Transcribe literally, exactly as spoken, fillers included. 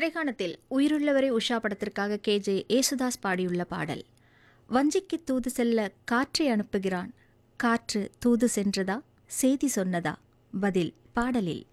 திரைக்காணத்தில் உயிருள்ளவரை உஷா படத்திற்காக K J Yesudas பாடியுள்ள பாடல். வஞ்சிக்கு தூது செல்ல காற்றை அனுப்புகிறான், காற்று தூது சென்றதா, செய்தி சொன்னதா? பதில் பாடலில்.